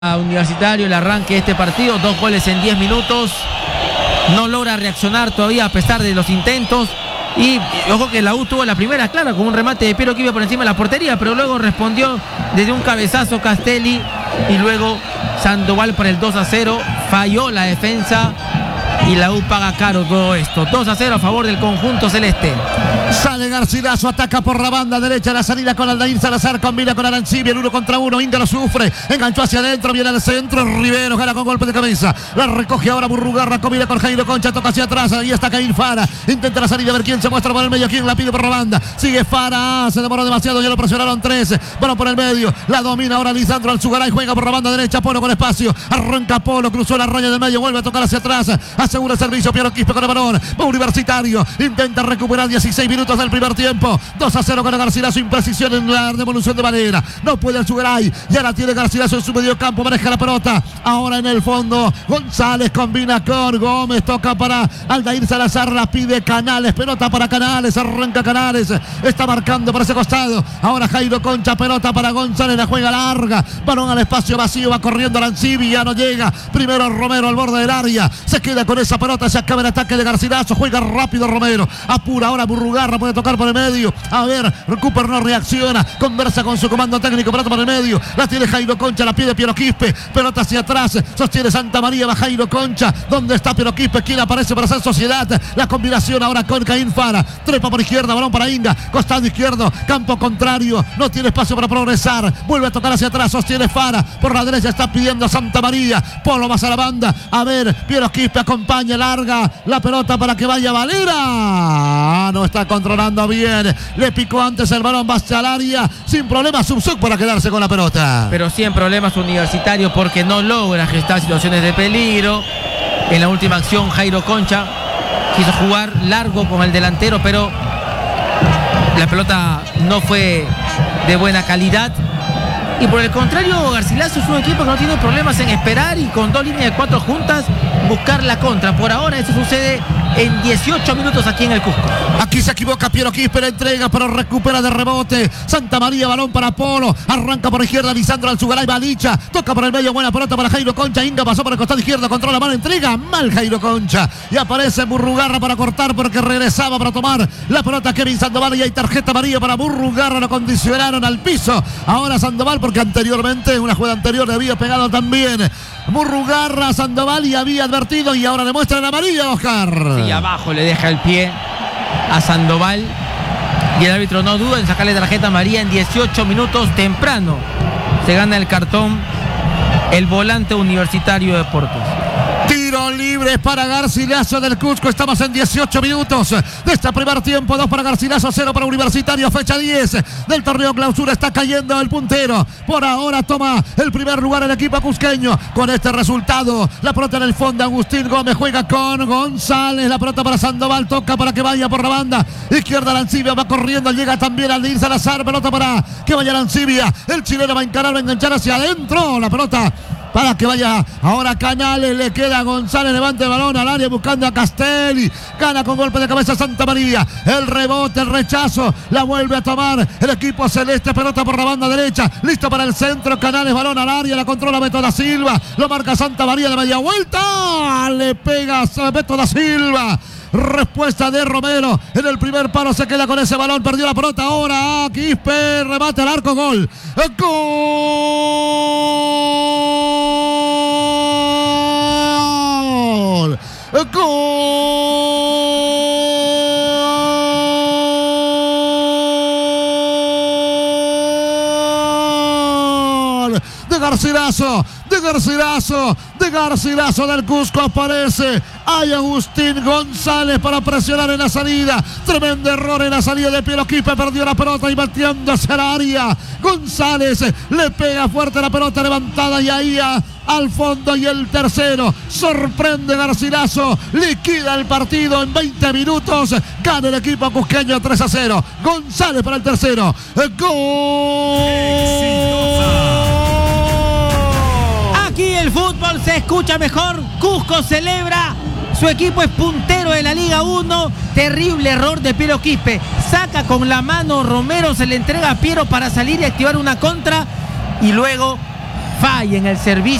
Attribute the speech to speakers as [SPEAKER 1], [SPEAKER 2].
[SPEAKER 1] Universitario el arranque de este partido, 2 goles en 10 minutos, no logra reaccionar todavía a pesar de los intentos. Y ojo que la U tuvo la primera clara con un remate de Piero Quispe por encima de la portería, pero luego respondió desde un cabezazo Castelli y luego Sandoval para el 2-0, falló la defensa y la U paga caro todo esto. 2-0 a favor del conjunto celeste.
[SPEAKER 2] Sale Garcilaso, ataca por la banda derecha, la salida con Aldair Salazar, combina con Arancibia, el 1 contra 1, Inga lo sufre, enganchó hacia adentro, viene al centro, Rivero gana con golpe de cabeza, la recoge ahora Burrugarra, combina con Jairo Concha, toca hacia atrás, ahí está Caín Fara, intenta la salida, a ver quién se muestra por el medio, quién la pide por la banda, sigue Fara, se demoró demasiado, ya lo presionaron 13, bueno por el medio, la domina ahora Lisandro Alzugaray, juega por la banda derecha, Polo con espacio, arranca Polo, cruzó la raya del medio, vuelve a tocar hacia atrás, asegura el servicio, Piero Quispe con el balón, Universitario, intenta recuperar 16 minutos del primer tiempo, 2-0 con Garcilaso, imprecisión en la devolución de Valera, no puede Alzugaray, ya la tiene Garcilaso en su medio campo, maneja la pelota, ahora en el fondo, González combina con Gómez, toca para Aldair Salazar, la pide Canales, pelota para Canales, arranca Canales, está marcando por ese costado, ahora Jairo Concha, pelota para González, la juega larga, balón al espacio vacío, va corriendo Arancibia, ya no llega, primero Romero al borde del área, se queda con esa pelota, se acaba el ataque de Garcilaso, juega rápido Romero, apura ahora Burrugarra, puede tocar por el medio, a ver, Cooper no reacciona, conversa con su comando técnico, pelota por el medio, la tiene Jairo Concha, la pide Piero Quispe, pelota hacia atrás, sostiene Santa María, va Jairo Concha, ¿dónde está Piero Quispe? ¿Quién aparece para hacer sociedad? La combinación ahora con Caín Fara, trepa por izquierda, balón para Inga, costado izquierdo, campo contrario, no tiene espacio para progresar, vuelve a tocar hacia atrás, sostiene Fara, por la derecha está pidiendo Santa María, Polo más a la banda, a ver, Piero Quispe acompaña, larga la pelota para que vaya Valera, no está controlando bien, le picó antes el balón, va hacia el área, sin problema Subsuk para quedarse con la pelota.
[SPEAKER 1] Pero sí en problemas Universitario porque no logra gestar situaciones de peligro. En la última acción Jairo Concha quiso jugar largo con el delantero, pero la pelota no fue de buena calidad. Y por el contrario, Garcilaso es un equipo que no tiene problemas en esperar y con 2 líneas de 4 juntas buscar la contra. Por ahora eso sucede en 18 minutos aquí en el Cusco.
[SPEAKER 2] Aquí se equivoca Piero Quispe, la entrega, pero recupera de rebote. Santa María, balón para Polo. Arranca por izquierda Lisandro Alzugaray, Balicha. Toca por el medio, buena pelota para Jairo Concha. Inga pasó por el costado izquierdo, controla mano, entrega mal Jairo Concha. Y aparece Burrugarra para cortar porque regresaba para tomar la pelota Kevin Sandoval. Y hay tarjeta amarilla para Burrugarra, lo condicionaron al piso. Ahora Sandoval porque anteriormente, en una jugada anterior, le había pegado también Burrugarra, Sandoval y había advertido y ahora le muestran amarilla, Oscar.
[SPEAKER 1] Sí, abajo le deja el pie a Sandoval y el árbitro no duda en sacarle tarjeta amarilla en 18 minutos temprano. Se gana el cartón el volante Universitario de Deportes.
[SPEAKER 2] Tiro libre para Garcilaso del Cusco. Estamos en 18 minutos de este primer tiempo. 2 para Garcilaso, 0 para Universitario. Fecha 10 del torneo clausura. Está cayendo el puntero. Por ahora toma el primer lugar el equipo cusqueño. Con este resultado, la pelota en el fondo. Agustín Gómez juega con González. La pelota para Sandoval. Toca para que vaya por la banda izquierda. Lancibia va corriendo. Llega también Aldair Salazar. Pelota para que vaya Lancibia. El chileno va a encarar, va a enganchar hacia adentro. La pelota para que vaya ahora Canales, le queda González, levanta el balón al área buscando a Castelli, gana con golpe de cabeza Santa María, el rebote, el rechazo, la vuelve a tomar el equipo celeste, pelota por la banda derecha, listo para el centro, Canales, balón al área, la controla Beto da Silva, lo marca Santa María de media vuelta, le pega a Beto da Silva. Respuesta de Romero en el primer palo, se queda con ese balón, perdió la pelota ahora Quispe, remate al arco, gol. ¡Gol! ¡Gol! De Garcilaso, de Garcilaso del Cusco aparece. Hay Agustín González para presionar en la salida. Tremendo error en la salida de Piero Quispe. Perdió la pelota y metiéndose al área. González le pega fuerte la pelota levantada y ahí al fondo y el tercero. Sorprende Garcilaso. Liquida el partido en 20 minutos. Gana el equipo cusqueño 3-0. González para el tercero. ¡Gol!
[SPEAKER 1] Aquí el fútbol se escucha mejor. Cusco celebra. Su equipo es puntero de la Liga 1. Terrible error de Piero Quispe. Saca con la mano Romero, se le entrega a Piero para salir y activar una contra. Y luego falla en el servicio